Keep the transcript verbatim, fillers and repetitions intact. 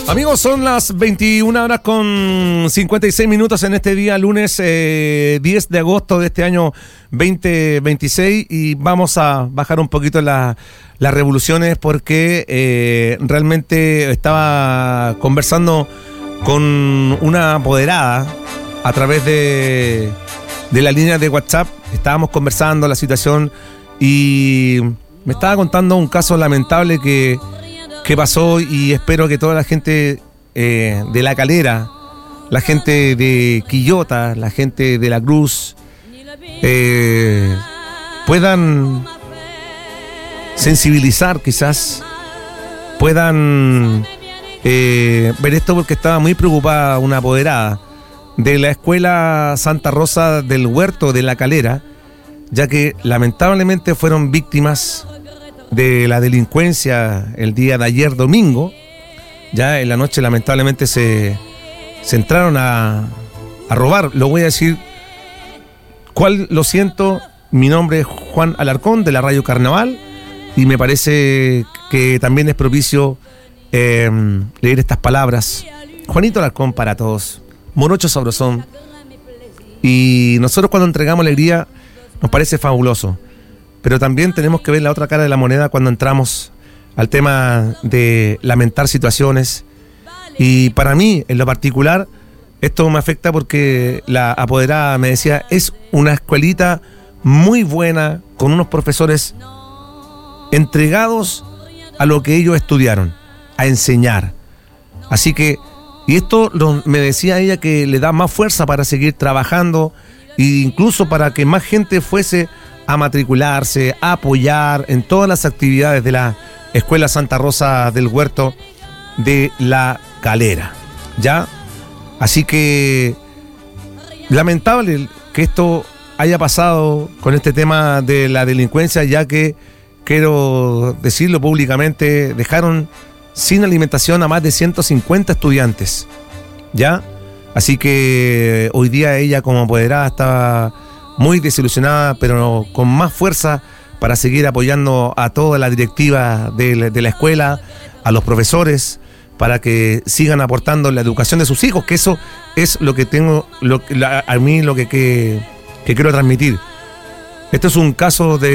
Amigos, son las veintiuna horas con cincuenta y seis minutos en este día, lunes eh, diez de agosto de este año veinte veintiséis, y vamos a bajar un poquito la, las revoluciones porque eh, realmente estaba conversando con una apoderada a través de, de la línea de WhatsApp. Estábamos conversando la situación y me estaba contando un caso lamentable que que pasó, y espero que toda la gente eh, de La Calera, la gente de Quillota, la gente de La Cruz, eh, puedan sensibilizar, quizás puedan eh, ver esto, porque estaba muy preocupada una apoderada de la escuela Santa Rosa del Huerto de La Calera, ya que lamentablemente fueron víctimas de la delincuencia el día de ayer domingo. Ya en la noche lamentablemente se, se entraron a, a robar. Lo voy a decir cuál, lo siento, mi nombre es Juan Alarcón de la Radio Carnaval, y me parece que también es propicio eh, leer estas palabras. Juanito Alarcón para todos, morocho sabrosón, y nosotros cuando entregamos alegría nos parece fabuloso, pero también tenemos que ver la otra cara de la moneda cuando entramos al tema de lamentar situaciones. Y para mí, en lo particular, esto me afecta porque la apoderada me decía, es una escuelita muy buena, con unos profesores entregados a lo que ellos estudiaron, a enseñar. Así que, y esto lo, me decía ella, que le da más fuerza para seguir trabajando, e incluso para que más gente fuese a matricularse, a apoyar en todas las actividades de la Escuela Santa Rosa del Huerto de La Calera, ¿ya? Así que lamentable que esto haya pasado con este tema de la delincuencia, ya que, quiero decirlo públicamente, dejaron sin alimentación a más de ciento cincuenta estudiantes, ¿ya? Así que hoy día ella, como apoderada, estaba muy desilusionada, pero con más fuerza para seguir apoyando a toda la directiva de la, de la escuela, a los profesores, para que sigan aportando la educación de sus hijos, que eso es lo que tengo, lo, la, a mí lo que, que, que quiero transmitir. Esto es un caso de